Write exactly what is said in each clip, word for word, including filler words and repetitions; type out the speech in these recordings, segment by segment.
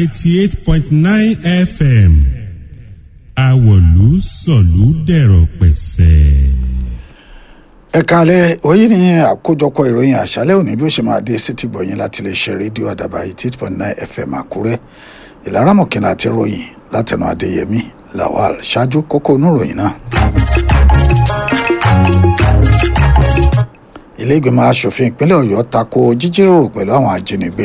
eighty-eight point nine F M àwọ̀lú sọ̀lú dẹ̀rọ̀ pẹ̀sẹ̀. ẹ káalẹ́ òyìn ní àkójọpọ̀ ìròyìn àṣálẹ́ òní bí ó ṣe máa dé sétí gbọ̀yìn láti lè ṣe rédíò àdàbà eighty-eight point nine F M àkúrẹ́ ìlara mọ̀kìnlá àti ròyìn látẹnu adéyẹmí lawal ṣáájú kókó inú ròyìn náà. ilé ìgbìmọ̀ asòfin ìpínlẹ̀ ọ̀yọ́ tako jíjíròrò pẹ̀lú àwọn ajínigbé.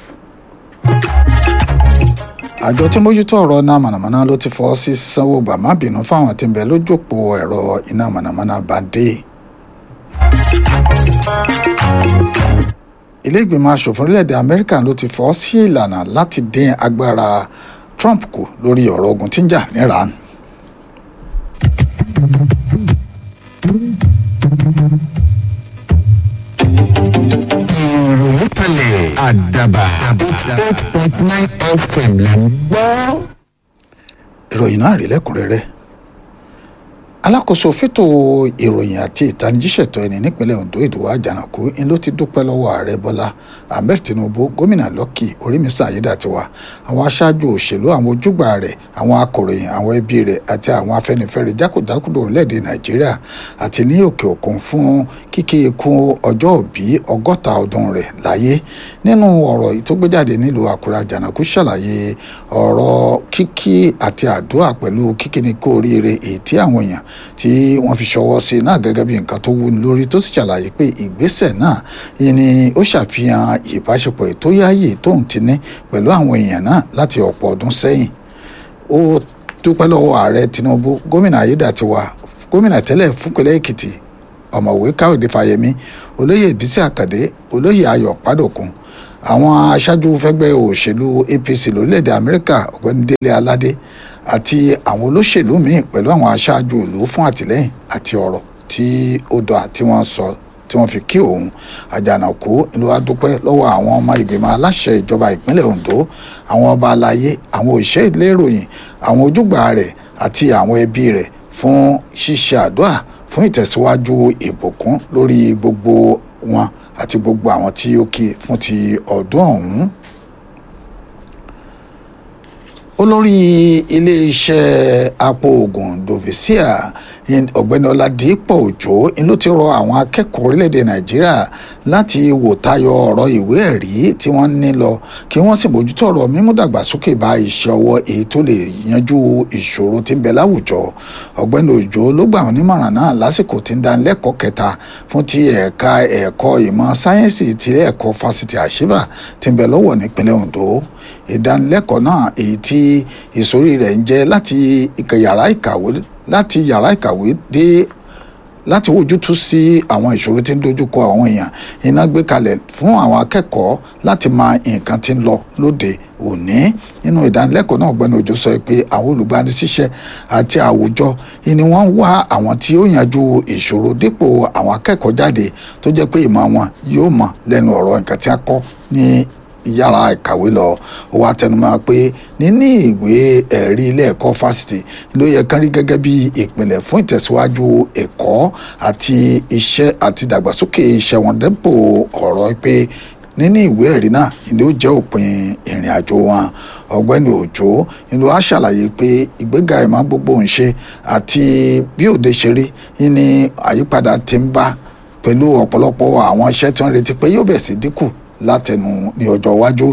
àjọ tí mójútó ọ̀rọ̀ iná mànàmáná ló ti fọ́ sí sísanwó gbàmábìínú fáwọn tí ń bẹ lójú òpó ẹ̀rọ iná mànàmáná bàdé. ilé ìgbìmọ̀ asòfin orílẹ̀-èdè amẹ́ríkà ló ti fọ́ sí ìlànà láti dín agbára Trump kù lórí ọ̀rọ̀ ogun tí ń jà ní Iran. ìròyìn kalẹ̀ àdàbà eight point nine F M là ń gbọ́. ìròyìn náà rí lẹ́kùnrẹ́rẹ́. alákòóso fẹ́tò ìròyìn àti ìtanijíṣẹ̀tọ́ ẹni nípínlẹ̀ Ondo Ìdòwú Àjànàkú ń ló ti dúpẹ́ lọ́wọ́ ààrẹ Bọ́lá Ahmed Tinubu, gómìnà Lucky Orímisà Ayédàtiwa, àwọn aṣáájú òṣèlú, àwọn ojúgbà rẹ̀, àwọn akọ̀ròyìn, àwọn ẹbí rẹ̀ àti àwọn afẹ́nifẹ́re jákòjákòdò orílẹ̀-èdè Nàìjíríà àti ní òkè òkun fún kíkí ikú ọjọ́ òbí ọgọ́ta ọdún rẹ̀ láyé. nínú ọ̀rọ̀ tó gbé jáde nílùú Àkúrẹ́, Àjànàkú ṣàlàyé ọ̀rọ̀ kíkí àti àdúrà pẹ̀lú kíkíni kú oríire èyí tí àwọn èèyàn tí wọ́n fi ṣọwọ́ sí náà gẹ́gẹ́ bí nǹkan tó wúni lórí, tó sì ṣàlàyé pé ìgbésẹ̀ náà ni ó ṣàfihàn ìbáṣepọ̀ ètò yáàyè tóun ti ní pẹ̀lú àwọn èèyàn náà láti ọ̀pọ̀ ọdún sẹ́yìn. ó dúpẹ́ lọ́wọ́ ààrẹ Tinubu, gómìnà Ayédàtiwa, gómìnà tẹ́lẹ̀ fúnpẹ̀lẹ̀ Èkìtì ọ̀mọ̀wé Káyọ̀dé Fáyẹmí, olóyè Bísí Àkàndé, olóyè Ayọ̀ Pádòkun, àwọn aṣáájú fẹ́gbẹ́ òṣèlú A P C lórílẹ̀‐èdè Amẹ́ríkà ọ̀gbẹ́ni Délé Aládé àti àwọn olóṣèlú míì pẹ̀lú àwọn aṣáájú ìlú fún àtìlẹ́yìn àti ọ̀rọ̀ tí ó dọ̀ tí wọ́n sọ tí wọ́n fi kí òun. Àjànàkú ló wá dúpẹ́ lọ́wọ́ àwọn ọmọ ìgbìmọ̀ aláṣẹ ìjọba ìpínlẹ̀ Ondo, àwọn ọba aláyé, àwọn òṣìṣẹ́ ilé ìròyìn, àwọn ojúgbà rẹ̀ àti àwọn ẹbí rẹ̀ fún ṣíṣe àdúrà fún ìtẹ̀síwájú ìbùkún lórí gbogbo wọn àti gbogbo àwọn tí ó kí fún ti ọdún ọ̀hún. olórí iléeṣẹ́ apò oògùn Dovizia ọ̀gbẹ́ni Ọládìpọ̀ Òjó ló ti rọ àwọn akẹ́kọ̀ọ́ orílẹ̀-èdè Nàìjíríà láti wò tayọ ọ̀rọ̀ ìwé ẹ̀rí tí wọ́n ní lọ kí wọ́n sì mójútó ọ̀rọ̀ mímúdàgbàsókè bá iṣẹ́ ọwọ́ èyí tó lè yanjú ìṣòro tí ń bẹ láwùjọ. ọ̀gbẹ́ni Òjó ló gbà wọ́n nímọ̀ràn náà lásìkò tí ń dánilẹ́kọ̀ọ́ kẹta fún ti ẹ̀ka ẹ̀kọ́ ìmọ̀ sáyẹ́ǹsì ti ẹ̀kọ́ fásitì Àṣìbà tí ń bẹ lọ́wọ́ nípínlẹ̀ Ondo. ìdánilẹ́kọ̀ọ́ náà èyí tí ìsórí rẹ̀ ń jẹ́ láti yàrá ìkàwé láti yàrá ìkàwé dé láti wójútùú sí àwọn ìṣòro tí ń dojúkọ àwọn èèyàn iná gbé kalẹ̀ fún àwọn akẹ́kọ̀ọ́ láti mọ nǹkan tí ń lọ lóde òní. nínú ìdánilẹ́kọ̀ọ́ náà ọ̀gbẹ́ni Òjó sọ pé àwọn olùgbanisíṣẹ́ àti àwùjọ ni wọ́n ń wá àwọn tí ó yanjú ìṣòro dípò àwọn akẹ́kọ̀ọ́ jáde tó jẹ́ pé ìmọ̀ wọn yóò mọ̀ lẹ́nu ọ̀rọ̀ nǹkan tí a kọ́ ní yàrá ìkàwé lọ. ó wá tẹnumọ́ pé níní ìwé ẹ̀rí ilé ẹ̀kọ́ fásitì ló yẹ kán rí gẹ́gẹ́ bí ìpìlẹ̀ fún ìtẹ̀síwájú ẹ̀kọ́ àti iṣẹ́ àti ìdàgbàsókè iṣẹ́ wọn dépò ọ̀rọ̀ pé níní ìwé ẹ̀rí náà ni ó jẹ́ òpin ìrìn àjò wọn. ọ̀gbẹ́ni Òjó ìlú á ṣàlàyé pé ìgbéga ìmọ̀ gbogbo ń ṣe àti bí òde ṣe rí ní àyípadà tí ń bá pẹ̀lú ọ̀pọ̀lọpọ̀ àwọn iṣẹ́ tí wọ́n retí pé yóò bẹ̀ sí dínkù látẹnu ní ọjọ́ iwájú.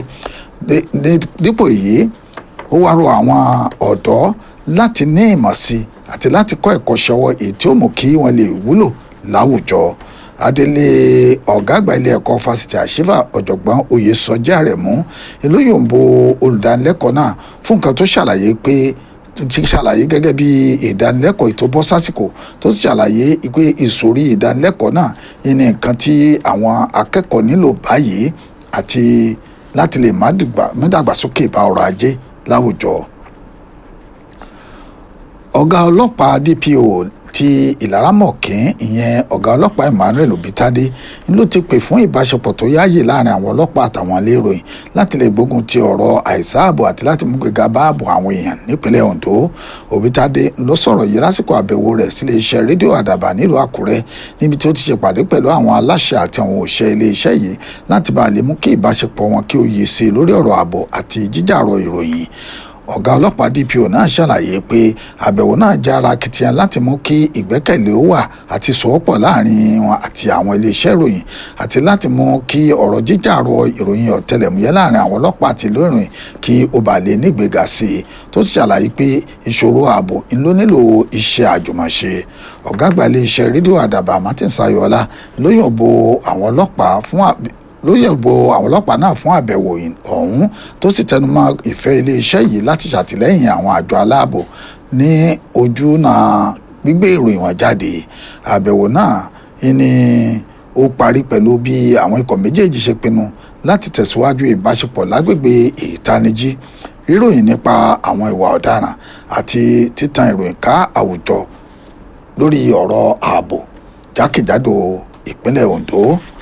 dípò èyí ó wá rọ àwọn ọ̀dọ́ láti ní ìmọ̀ sí àti láti kọ́ ẹ̀kọ́ ṣọwọ́ èyí tí ó mú kí wọ́n lè wúlò láwùjọ. Adélé ọ̀gá àgbà ilé ẹ̀kọ́ fásitì Àṣìbà ọ̀jọ̀gbọ́n Oyèsọjí Àrẹ̀mú ló yòǹbo olùdánilẹ́kọ̀ọ́ náà fún nǹkan tó ṣàlàyé pé ti ṣàlàyé gẹ́gẹ́ bí ìdánilẹ́kọ̀ọ́ ètò bọ́ sásìkò tó ti ṣàlàyé pé ìsòrí ìdánilẹ́kọ̀ọ́ náà ní nǹkan tí àwọn akẹ́kọ̀ọ́ nílò báyìí àti láti lè má dàgbàsókè bá ọrọ̀ ajé láwùjọ. ọ̀gá ọlọ́pàá D P O ti ìlaramọ̀kín ìyẹn ọ̀gá ọlọ́pàá Emmanuel Obitade ló ti pè fún ìbáṣepọ̀ tó yáàyè láàrin àwọn ọlọ́pàá àtàwọn ilé ìròyìn láti lè gbógun ti ọ̀rọ̀ àìsáàbò àti láti mú gbéga bá ààbò àwọn èèyàn nípínlẹ̀ Ondo. Obitade ló sọ̀rọ̀ yìí lásìkò àbẹ̀wò rẹ̀ sílé iṣẹ́ rédíò Àdàbà nílùú Àkúrẹ́ níbi tí ó ti ṣe pàdé pẹ̀lú àwọn aláṣẹ àti àwọn òṣìṣẹ́ ilé iṣẹ́ yìí láti bá lè mú kí ìbáṣepọ̀ wọn kí ó yè sí lórí ọ̀rọ̀ ààbò àti jíjàrọ̀ ìròyìn. Ọ̀gá ọlọ́pàá D P O náà ṣàlàyé pé àbẹ̀wò náà jẹ́ ara akitiyan láti mú kí ìgbẹ́kẹ̀lé ó wà àti sòwòpọ̀ láàrin wọn àti àwọn iléeṣẹ́ ìròyìn àti láti mú kí ọ̀rọ̀ jíjàrọ̀ ìròyìn ọ̀tẹlẹ̀múyẹ́ láàrin àwọn ọlọ́pàá àti ìlú ìròyìn kí ó bá lè nígbéga sí i tó ti ṣàlàyé pé ìṣòro ààbò ń ló nílò iṣẹ́ àjùmọ̀ṣe. Ọ̀gá àgbà iléeṣẹ́ rédíò Àdàbà Martin Sayọ̀lá ló yọ̀bọ àwọn ọlọ́pàá fún ló yẹ̀bọ àwọn ọlọ́pàá náà fún àbẹ̀wò ọ̀hún tó sì tẹnumọ́ ìfẹ́ iléeṣẹ́ yìí láti ṣàtìlẹ́yìn àwọn àjọ aláàbò ní ojúnà gbígbé ìròyìn wọn jáde. Àbẹ̀wò náà ni ó parí pẹ̀lú bí àwọn ikọ̀ méjèèjì ṣe pinnu láti tẹ̀síwájú ìbáṣepọ̀ lágbègbè ìtanijí, ríròyìn nípa àwọn ìwà ọ̀daràn àti títan ìròyìn ká àwùjọ lórí ọ̀rọ̀ ààbò jákèjádò ìpínlẹ̀ Ondo.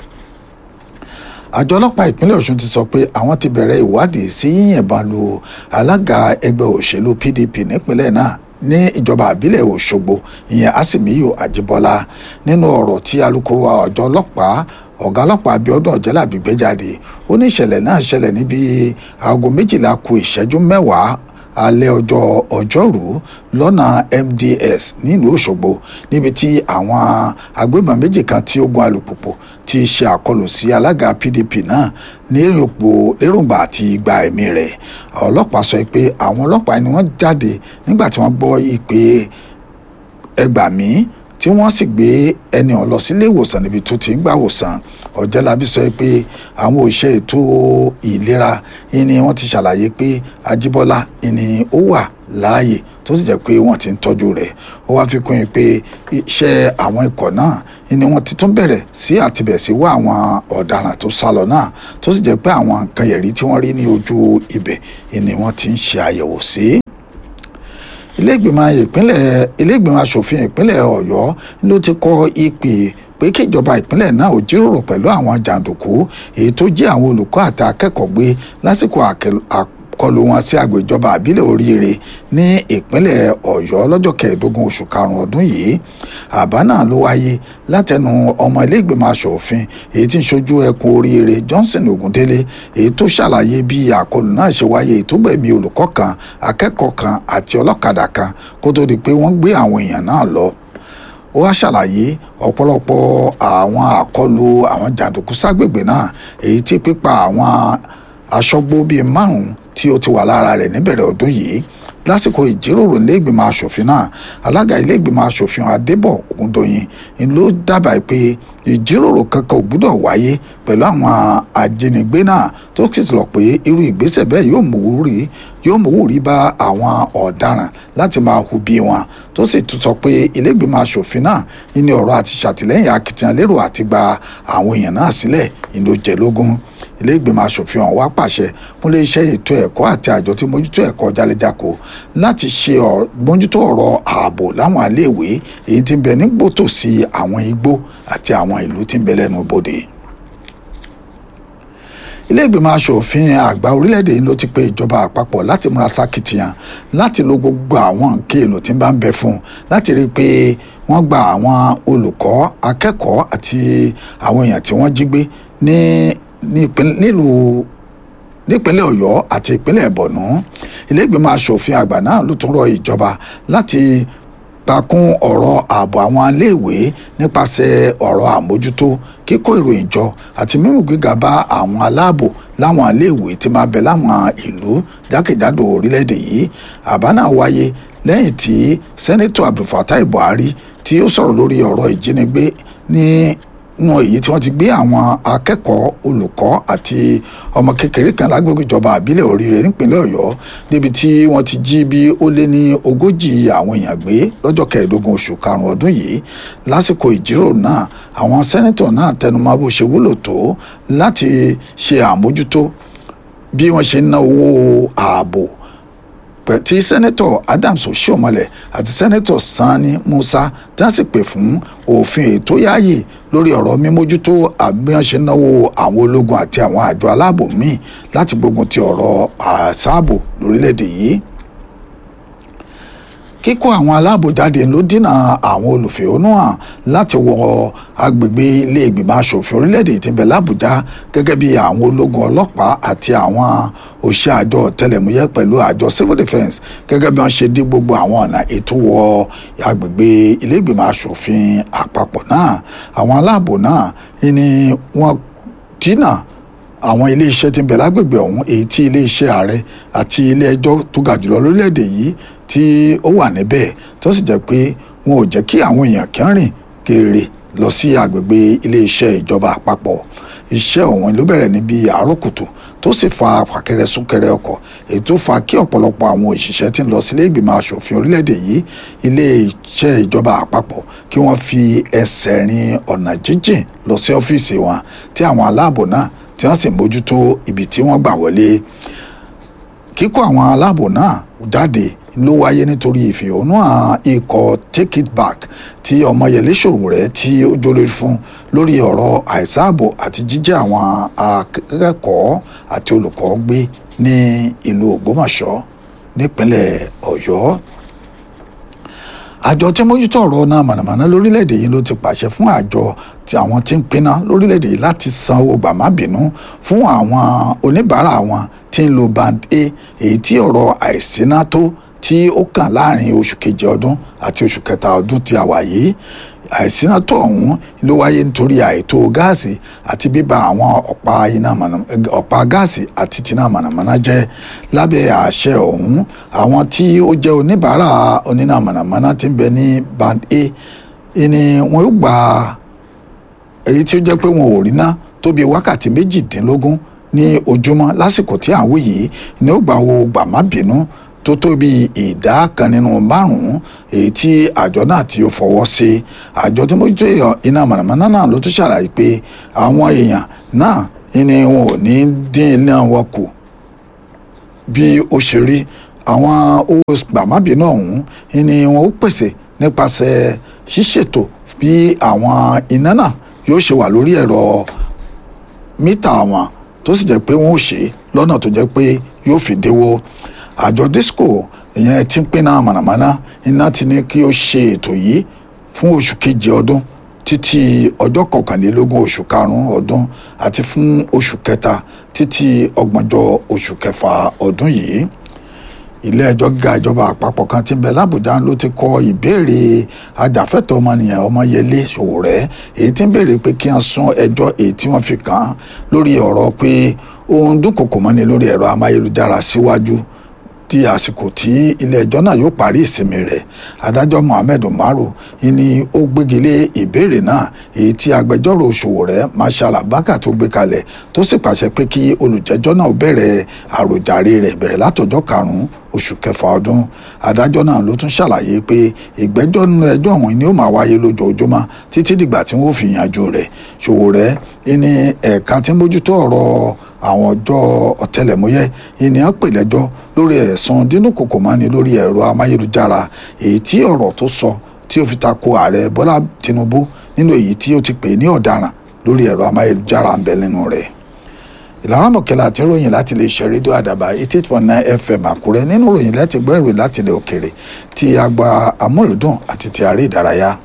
Àjọ ọlọ́pàá ìpínlẹ̀ Ọ̀ṣun ti sọ pé àwọn ti bẹ̀rẹ̀ ìwádìí sí yíyìnbọn lu alága ẹgbẹ́ òṣèlú P D P nípínlẹ̀ náà ní ìjọba àbílẹ̀ Òṣogbo ìyẹn Asimiyu Ajibola. Nínú ọ̀rọ̀ tí alukoro àjọ ọlọ́pàá ọ̀gá ọlọ́pàá Abíọ́dún Ọ̀jẹ́lábí gbé jáde, ó ní ìṣẹ̀lẹ̀ náà ṣẹlẹ̀ níbi aago méjìlá kù ìṣẹ́jú mẹ́wàá alẹ́ ọjọ́ ọjọ́rú lọ́nà M D S nílùú Òṣogbo níbi tí àwọn agbébọn méjì kan tí ó gun alùpùpù ti ṣe àkọlù sí alága P D P náà ní èròǹgbà àti gba ẹ̀mí rẹ̀. Ọlọ́pàá sọ pé àwọn ọlọ́pàá ni wọ́n jáde nígbà tí wọ́n gbọ́ ìpè ẹgbàmí tí wọ́n sì gbé ẹni ọ̀hún lọ sílé ìwòsàn níbi tó ti ń gbà wòsàn. Ọ̀jẹ́lábí sọ pé àwọn òṣìṣẹ́ ètò ìlera ni wọ́n ti ṣàlàyé pé Ajíbọ́lá ni ó wà láàyè tó sì jẹ́ pé wọ́n ti ń tọ́jú rẹ̀. Ó wáá fi kún un pé iṣẹ́ àwọn ikọ̀ náà ni wọ́n ti tún bẹ̀rẹ̀ sí àtibẹ̀ sí wá àwọn ọ̀daràn tó sá lọ náà tó sì jẹ́ pé àwọn nǹkan ẹ̀rí tí wọ́n rí ní ojú ibẹ̀ ni wọ́n ti ń ṣe àyẹ̀wò sí. Ilé-ìgbìmọ̀ ìpínlẹ̀ ilé-ìgbìmọ̀ asòfin ìpínlẹ̀ Ọ̀yọ́ ló ti kọ ìpè pé kí ìjọba ìpínlẹ̀ náà ò jíròrò pẹ̀lú àwọn jàǹdùkú èyí tó jẹ́ àwọn olùkọ́ àti akẹ́kọ̀ọ́ gbé lásìkò àkọlù wọn sí àgbò ìjọba àbílẹ̀ Oríire ní ìpínlẹ̀ Ọ̀yọ́ lọ́jọ́ kẹẹ̀ẹ́dógún oṣù karùn-ún ọdún yìí. Àbá náà ló wáyé látẹnu ọmọ ilé-ìgbìmọ̀ asòfin èyí tí ń ṣojú ẹkùn Oríire Johnson Ogundele èyí tó ṣàlàyé bí àkọlù náà ṣe wáyé èyí tó gbẹ̀mí olùkọ́ kan, akẹ́kọ̀ọ́ kan àti ọlọ́kadà kan kó tó di pé wọ́n gbé àwọn èèyàn náà lọ. Ó wá ṣàlàyé ọ̀pọ̀lọpọ̀ àwọn àkọlù àwọn jàǹdùkú ságbègbè náà èyí tí pípa àwọn aṣọ́gbó bíi márùn-ún tí ó ti wà lára rẹ̀ níbẹ̀rẹ̀ ọdún yìí. Lásìkò ìjíròrò ilé-ìgbìmọ̀ asòfin náà, alága ilé-ìgbìmọ̀ asòfin Adébọ̀ Ògúndòyìn ló dábàá pé ìjíròrò kankan ò gbúdọ̀ wáyé pẹ̀lú àwọn ajínigbé náà tó sì lọ pé irú ìgbésẹ̀ bẹ́ẹ̀ yóò mú wúrí yóò mú wúrí bá àwọn ọ̀daràn láti máa hu bí wọn tó sì tún sọ pé ilé-ìgbìmọ̀ asòfin náà ní ọ̀rọ̀ àti ṣàtìlẹ́yìn akitiyan lérò àti gba àwọn èèyàn náà sílẹ̀ ìlú jẹ̀lógún. Ilé-ìgbìmọ̀ asòfin ọ̀hún wá pàṣẹ fún iléeṣẹ́ ètò ẹ̀kọ́ àti àjọ tí mójútó ẹ̀kọ́ jálẹ̀jákò láti ṣe mójútó ọ̀rọ̀ ààbò láwọn iléèwé èyí tí ń bẹ nígbò tòsí àwọn igbó àti àwọn ìlú tí ń bẹ lẹ́nu bodè. Ilé-ìgbìmọ̀ asòfin àgbà orílẹ̀-èdè ló ti pe ìjọba àpapọ̀ láti múra sákìtìyàn láti lo gbogbo àwọn nǹkan èlò tí ń bá ń bẹ fún un láti rí i pé wọ́n gba àwọn olùkọ́, akẹ́kọ̀ọ́ àti àwọn èèyàn tí wọ́n jí gbé ní nílùú nípínlẹ̀ Ọ̀yọ́ àti ìpínlẹ̀ Borno. Ilé-ìgbìmọ̀ asòfin àgbà náà ló tún rọ ìjọba láti takún ọ̀rọ̀ ààbò àwọn iléèwé nípasẹ̀ ọ̀rọ̀ àmójútó, kíkó ìròyìn jọ àti mímú gbígbà bá àwọn aláàbò láwọn iléèwé tí máa bẹ láwọn ìlú jákèjádò orílẹ̀-èdè yìí. Àbá náà wáyé lẹ́yìn tí sẹ́nẹ́tọ̀ Abdulfatai Buhari tí ó sọ̀rọ̀ lórí ọ̀rọ̀ ìjínigbé ní nù èyí tí wọ́n ti gbé àwọn akẹ́kọ̀ọ́, olùkọ́ àti ọmọ kékeré kan lágbègbè ìjọba àbílẹ̀ Oríire nípínlẹ̀ Ọ̀yọ́ níbi tí wọ́n ti jí bí ó lé ní ogójì àwọn èèyàn gbé lọ́jọ́ kẹẹ̀ẹ́dógún oṣù karùn-ún ọdún yìí. Lásìkò ìjíròrò náà, àwọn sẹ́nẹ́tọ̀ náà tẹnumọ́ bó ṣe wúlò tó láti ṣe àmójútó bí wọ́n ṣe ń ná owó ààbò tí sẹ́nẹ́tọ̀ Adams Oshiomhole àti sẹ́nẹ́tọ̀ Sani Musa tí wọ́n sì pè fún òfin ètò yáàyè lórí ọ̀rọ̀ mímójútó àbíyànṣe náwó àwọn ológun àti àwọn àjọ aláàbò míì láti gbógun ti ọ̀rọ̀ àṣàbò lórílẹ̀‐èdè yìí. Kíkó àwọn aláàbò jáde ló dínà àwọn olùfẹ̀hónúhàn láti wọ agbègbè ilé ìgbìmọ̀ asòfin orílẹ̀-èdè tí ń bẹ l'Ábùjá gẹ́gẹ́ bí àwọn ológun ọlọ́pàá àti àwọn òṣìṣẹ́ àjọ ọ̀tẹlẹ̀múyẹ́ pẹ̀lú àjọ civil defence gẹ́gẹ́ bí wọ́n ṣe dí gbogbo àwọn ọ̀nà ètò wọ agbègbè ilé ìgbìmọ̀ asòfin àpapọ̀ náà. Àwọn aláàbò náà ni wọ́n dínà àwọn iléeṣẹ́ tí ń bẹ lágbègbè ọ̀hún èyí tí iléeṣẹ́ ààrẹ àti ilé ẹjọ́ tó ga jùlọ lórílẹ̀‐èdè yìí tí ó wà níbẹ̀ tó sì jẹ́ pé wọn ò jẹ́ kí àwọn èèyàn kí wọ́n rìn geere lọ sí agbègbè iléeṣẹ́ ìjọba àpapọ̀. Iṣẹ́ ọ̀hún ló bẹ̀rẹ̀ níbi àárọ̀ kùtù tó sì fa fàkẹrẹ súnkẹrẹ ọkọ̀ èyí tó fa kí ọ̀pọ̀lọpọ̀ àwọn òṣìṣẹ́ tí ń lọ sílé ìgbìmọ̀ asòfin orílẹ̀-èdè yìí ilé iṣẹ́ ìjọba àpapọ̀ kí wọ́n fi ẹsẹ̀ rin ọ̀nà jíjìn lọ sí ọ́fíìsì wọn tí àwọn aláàbò náà tí wọ́n sì mójútó ibi tí wọ́n gbà wọlé. Kíkó àwọn aláàbò náà jáde ló wáyé nítorí ìfẹ̀hónúhàn ikọ̀ Take It Back tí Ọmọyẹlé Sowore tí ó jólórí fún lórí ọ̀rọ̀ àìsáàbò àti jíjẹ́ àwọn akẹ́kọ̀ọ́ àti olùkọ́ gbé ní ìlú Ògbómọ̀ṣọ́ nípínlẹ̀ Ọ̀yọ́. Àjọ tí mójútó ọ̀rọ̀ náà mọ̀nàmọ́ná lórílẹ̀‐èdè yìí ló ti pàṣẹ fún àjọ tí àwọn tí ń pinná lórílẹ̀‐èdè yìí láti san owó gbàmábìínú fún àwọn oníbàárà wọn tí ń lo band A èyí tí ọ̀rọ̀ àìsíná tó tí ó kàn láàrin oṣù keje ọdún àti oṣù kẹta ọdún tí a wà yìí. Àìsíná tó ọ̀hún ló wáyé nítorí àìtó gáàsì àti bíba àwọn ọ̀pá iná ọ̀pá gáàsì àti tiná mọ̀nàmọ́ná jẹ́. Lábẹ́ àṣẹ ọ̀hún àwọn tí ó jẹ́ oníbàárà oníná mọ̀nàmọ́ná tí ń bẹ ní band A ni wọ́n yóò gba èyí tí ó jẹ́ pé wọn ò rí ná tó bí wákàtí méjìdínlógún ní ojúmọ́ lásìkò tí à ń wí yìí ni ó gba owó gbàmábìínú tó tó bí ìdá kan nínú márùn-ún èyí tí àjọ náà tí ó fọwọ́ sí. Àjọ tí mójútó iná mọ̀nàmọ́ná náà ló tún ṣàlàyé pé àwọn èèyàn náà ni wọn ò ní dín iná wọn kù bí ó ṣe rí. Àwọn owó gbàmábìínú ọ̀hún ni wọn ó pèsè nípasẹ̀ ṣíṣètò bí àwọn iná náà yóò ṣe wà lórí ẹ̀rọ mítà wọn tó sì jẹ́ pé wọ́n ó ṣe lọ́nà tó jẹ́ pé yóò fi dínwó. Àjọ disco ìyẹn tí ń pín náà mọ̀nàmọ́ná iná ti ní kí ó ṣe ètò yìí fún oṣù keje ọdún títí ọjọ́ kọkànlélógún oṣù karùn-ún ọdún àti fún oṣù kẹta títí ọgbọ̀njọ́ oṣù kẹfà ọdún yìí. Ilé ẹjọ́ gíga ìjọba àpapọ̀ kan tí ń bẹ l'Ábùjá ló ti kọ ìbéèrè ajàfẹ́tọ̀ọ́ ọmọnìyàn Ọmọyẹlé Sowore èyí tí ń béèrè pé kí wọ́n sún ẹjọ́ èyí tí wọ́n fi kàn án lórí ọ̀rọ̀ pé òun dúnkòkò mọ́ni lórí ẹ̀rọ amáyélujára síwájú di àsìkò tí ilé ẹjọ́ náà yóò parí ìsinmi rẹ̀. Adájọ́ Mohammed Umaru ni ó gbégilé ìbéèrè náà èyí tí agbẹjọ́rò Sowore Marshal Abubakar tó gbé kalẹ̀ tó sì pàṣẹ pé kí olùjẹ́jọ́ náà bẹ̀rẹ̀ àròjàre rẹ̀ bẹ̀rẹ̀ látọjọ́ karùn-ún oṣù kẹfà ọdún. Adájọ́ náà ló tún ṣàlàyé pé ìgbẹ́jọ́ nínú ẹjọ́ ọ̀hún ni ó máa wáyé lójoojúmọ́ títí dìgbà tí wọ́n fi yanjú rẹ̀. Sowore ní ẹ̀ka tí ń mójútó ọ̀rọ̀ àwọn ọjọ́ ọ̀tẹlẹ̀múyẹ́ ènìyàn pè lẹ́jọ́ lórí ẹ̀sùn dínúkòkò mọ́ni lórí ẹ̀rọ amáyélujára èyí tí ọ̀rọ̀ tó sọ tí ó fi tako ààrẹ Bọ́lá Tinubu nínú èyí tí ó ti pè ní ọ̀daràn lórí ẹ̀rọ amáyélujára ń bẹ nínú rẹ̀. Ìlànà Mọ̀kẹ́lá àti ròyìn láti lè ṣe rédíò Àdàbà eighty eight point nine F M Àkúrẹ́. Nínú ròyìn láti gbọ́ ìròyìn láti ilẹ̀ òkèèrè ti àgbà amúlùdùn àti ti àárẹ̀ ìdárayá.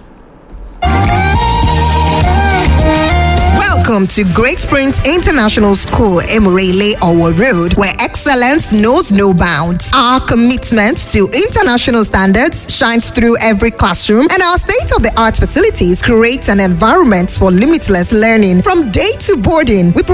Welcome to Great Springs International School, Emurele Owo Road, where excellence knows no bounds. Our commitment to international standards shines through every classroom, and our state-of-the-art facilities create an environment for limitless learning. From day to boarding, we